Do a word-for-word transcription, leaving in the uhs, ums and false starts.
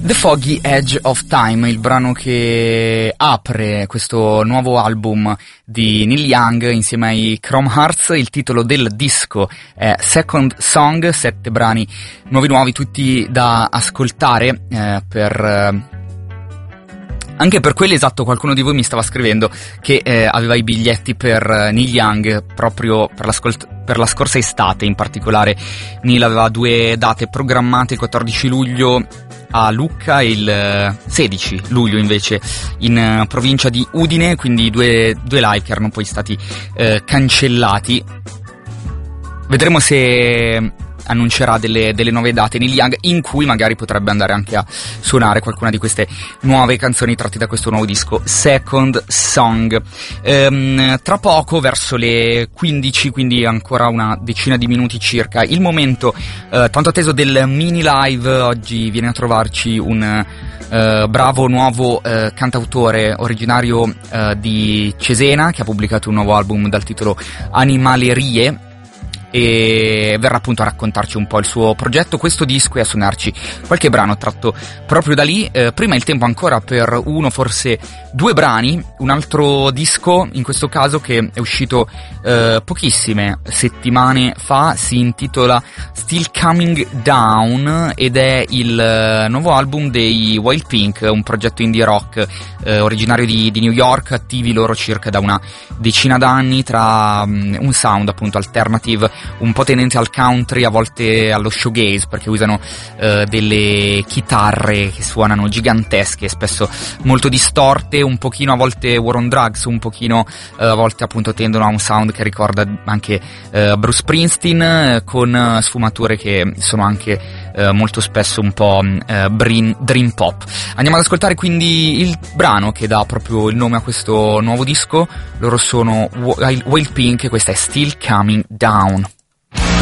The Foggy Edge of Time, il brano che apre questo nuovo album di Neil Young insieme ai Chrome Hearts. Il titolo del disco è Second Song, sette brani nuovi nuovi, tutti da ascoltare eh, per... Eh, Anche per quelli, esatto, qualcuno di voi mi stava scrivendo che eh, aveva i biglietti per uh, Neil Young proprio per, per la scorsa estate. In particolare Neil aveva due date programmate, il quattordici luglio a Lucca e il uh, sedici luglio invece in uh, provincia di Udine, quindi due, due live che erano poi stati uh, cancellati. Vedremo se annuncerà delle, delle nuove date Neil Young, in cui magari potrebbe andare anche a suonare qualcuna di queste nuove canzoni tratte da questo nuovo disco Second Song. Ehm, tra poco, verso le quindici, quindi ancora una decina di minuti circa, il momento eh, tanto atteso del mini live. Oggi viene a trovarci un Uh, bravo nuovo uh, cantautore originario uh, di Cesena, che ha pubblicato un nuovo album dal titolo Animalerie, e verrà appunto a raccontarci un po' il suo progetto, questo disco, e a suonarci qualche brano tratto proprio da lì. Eh, prima il tempo ancora per uno, forse due brani, un altro disco, in questo caso che è uscito eh, pochissime settimane fa, si intitola Still Coming Down ed è il eh, nuovo album dei Wild Pink, un progetto indie rock eh, originario di, di New York, attivi loro circa da una decina d'anni, tra um, un sound appunto alternative un po' tendente al country, a volte allo shoegaze, perché usano uh, delle chitarre che suonano gigantesche, spesso molto distorte, un pochino a volte War on Drugs, un pochino uh, a volte appunto tendono a un sound che ricorda anche uh, Bruce Springsteen, uh, con uh, sfumature che sono anche uh, molto spesso un po' uh, dream, dream pop. Andiamo ad ascoltare quindi il brano che dà proprio il nome a questo nuovo disco. Loro sono Wild Pink e questa è Still Coming Down.